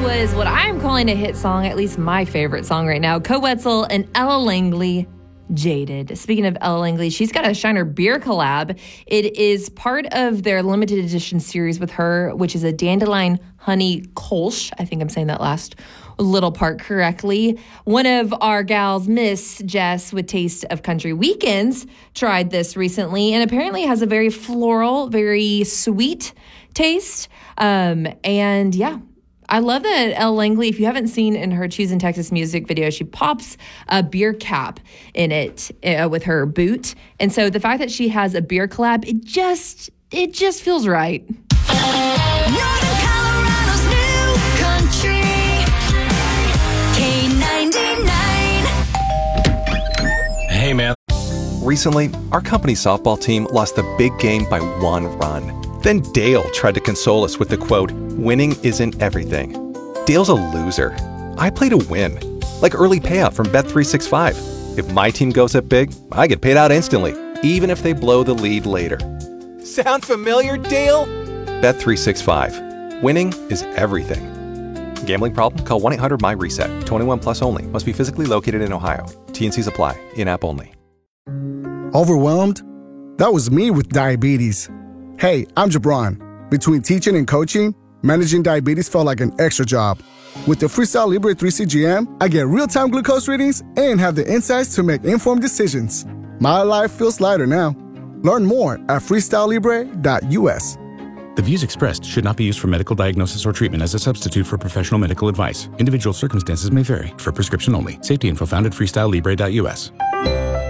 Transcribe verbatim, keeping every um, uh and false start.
was what I'm calling a hit song, at least my favorite song right now. Koe Wetzel and Ella Langley, Jaded. Speaking of Ella Langley, she's got a Shiner beer collab. It is part of their limited edition series with her, which is a Dandelion Honey Kolsch. I think I'm saying that last little part correctly. One of our gals, Miss Jess with Taste of Country Weekends, tried this recently and apparently has a very floral, very sweet taste. Um, and yeah, I love that Elle Langley, if you haven't seen in her Choosing Texas music video, she pops a beer cap in it uh, with her boot. And so the fact that she has a beer collab, it just, it just feels right. Northern Colorado's new country, K ninety-nine. Hey, man. Recently, our company softball team lost the big game by one run. Then Dale tried to console us with the quote, "Winning isn't everything." Dale's a loser. I play to win. Like early payout from Bet three sixty-five. If my team goes up big, I get paid out instantly, even if they blow the lead later. Sound familiar, Dale? Bet three sixty-five. Winning is everything. Gambling problem? Call one eight hundred M Y reset. twenty-one plus only. Must be physically located in Ohio. T N Cs apply. In-app only. Overwhelmed? That was me with diabetes. Hey, I'm Jabron. Between teaching and coaching, managing diabetes felt like an extra job. With the Freestyle Libre three C G M, I get real-time glucose readings and have the insights to make informed decisions. My life feels lighter now. Learn more at freestyle libre dot U S. The views expressed should not be used for medical diagnosis or treatment as a substitute for professional medical advice. Individual circumstances may vary. For prescription only. Safety info found at freestyle libre dot U S.